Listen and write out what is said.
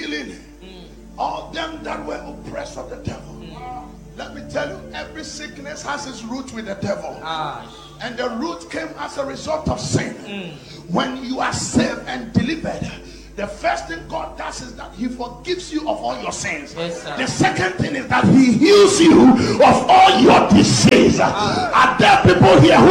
healing all them that were oppressed of the devil. Let me tell you, every sickness has its root with the devil. And the root came as a result of sin. When you are saved and delivered, the first thing God does is that He forgives you of all your sins. Yes, the second thing is that He heals you of all your disease. Are there people here who